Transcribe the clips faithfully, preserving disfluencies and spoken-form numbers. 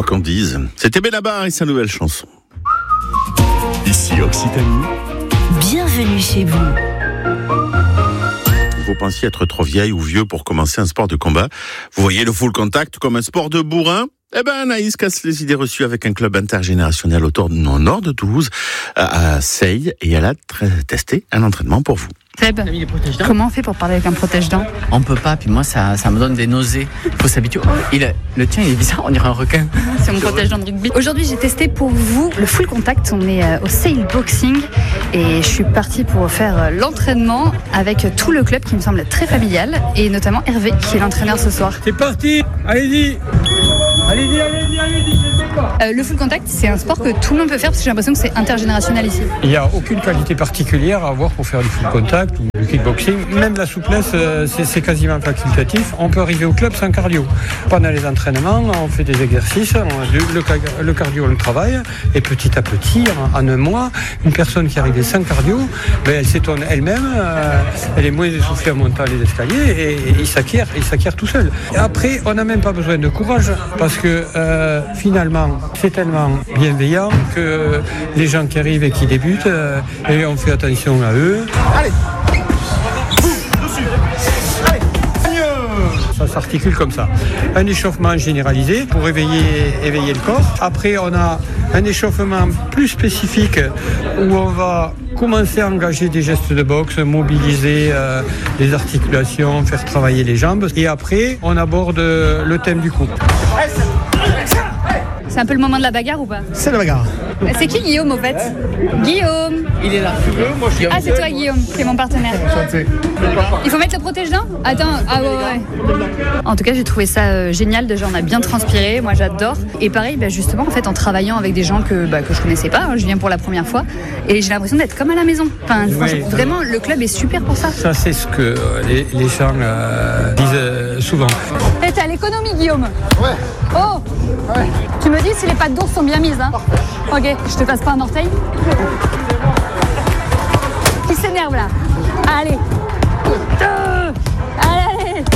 Quoi qu'on dise. C'était Benabar et sa nouvelle chanson. Ici Occitanie. Bienvenue chez vous. Vous pensiez être trop vieille ou vieux pour commencer un sport de combat. Vous voyez le full contact comme un sport de bourrin. Eh ben, Anaïs casse les idées reçues avec un club intergénérationnel au nord de Toulouse, à Seille, et elle a testé un entraînement pour vous. Seb, comment on fait pour parler avec un protège-dents ? On peut pas, puis moi ça, ça me donne des nausées. Faut s'habituer. Oh, il a, le tien il est bizarre, on dirait un requin. C'est mon protège-dents de rugby. Aujourd'hui j'ai testé pour vous le full contact. On est au Seille Boxing et je suis partie pour faire l'entraînement avec tout le club qui me semble très familial et notamment Hervé qui est l'entraîneur ce soir. C'est parti, allez-y. Allez-y, allez-y, allez-y, euh, Le full contact, c'est un sport que tout le monde peut faire parce que j'ai l'impression que c'est intergénérationnel ici. Il n'y a aucune qualité particulière à avoir pour faire du full contact ou du kickboxing. Même la souplesse, c'est, c'est quasiment facultatif. On peut arriver au club sans cardio. Pendant les entraînements, on fait des exercices, on, le, le cardio, on le travaille. Et petit à petit, en, en un mois, une personne qui arrivait sans cardio, ben, elle s'étonne elle-même, euh, elle est moins essoufflée en montant les escaliers et, et il s'acquiert, il s'acquiert tout seul. Et après, on n'a même pas besoin de courage parce que euh, finalement, c'est tellement bienveillant que les gens qui arrivent et qui débutent, euh, et on fait attention à eux. Allez, ça s'articule comme ça. Un échauffement généralisé pour éveiller, éveiller le corps. Après, on a un échauffement plus spécifique où on va commencer à engager des gestes de boxe, mobiliser euh, les articulations, faire travailler les jambes. Et après, on aborde le thème du coup. C'est un peu le moment de la bagarre ou pas ? C'est la bagarre. C'est qui Guillaume au fait ? Guillaume. Il est là. Ah c'est toi Guillaume, c'est mon partenaire. Il faut mettre le protège-dents ? Attends, ah ouais ouais. En tout cas j'ai trouvé ça euh, génial, déjà on a bien transpiré, moi j'adore. Et pareil bah, justement en fait en travaillant avec des gens que, bah, que je connaissais pas, hein, je viens pour la première fois et j'ai l'impression d'être comme à la maison. Enfin oui, franchement, vraiment le club est super pour ça. Ça c'est ce que les, les gens euh, disent euh, souvent. Et t'es à l'économie Guillaume ? Ouais. Oh ouais. Tu me dis si les pattes d'ours sont bien mises hein ? Ok, je te passe pas un orteil ? Qui s'énerve là ? Allez. Euh, allez, allez.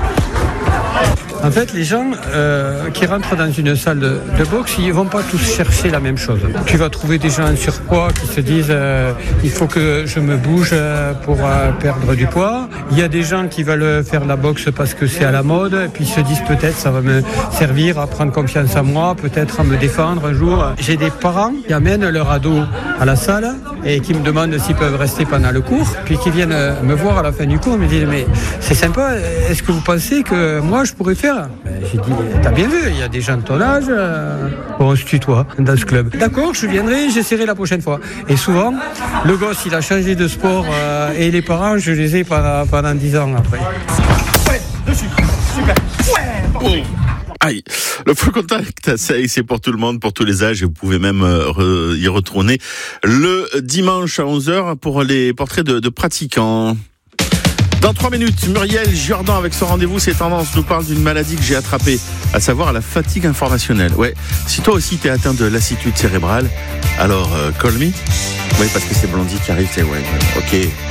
En fait, les gens euh, qui rentrent dans une salle de, de boxe, ils ne vont pas tous chercher la même chose. Tu vas trouver des gens en surpoids qui se disent euh, il faut que je me bouge euh, pour euh, perdre du poids. Il y a des gens qui veulent faire la boxe parce que c'est à la mode et puis ils se disent peut-être ça va me servir à prendre confiance en moi, peut-être à me défendre un jour. J'ai des parents qui amènent leur ado à la salle et qui me demandent s'ils peuvent rester pendant le cours, puis qui viennent me voir à la fin du cours et me disent mais c'est sympa, est-ce que vous pensez que moi je pourrais faire ? J'ai dit, t'as bien vu, il y a des gens de ton âge, euh, on se tutoie dans ce club. D'accord, je viendrai, j'essaierai la prochaine fois. Et souvent, le gosse, il a changé de sport euh, et les parents, je les ai pendant, pendant dix ans après. Ouais, dessus, super. Ouais, Aïe, le full contact, c'est pour tout le monde, pour tous les âges, et vous pouvez même euh, y retourner le dimanche à onze heures pour les portraits de, de pratiquants. Dans trois minutes, Muriel Jordan avec son rendez-vous C'est Tendance nous parle d'une maladie que j'ai attrapée, à savoir la fatigue informationnelle. Ouais, si toi aussi t'es atteint de lassitude cérébrale, alors euh, call me. Oui, parce que c'est Blondie qui arrive, c'est ouais, ouais, ok.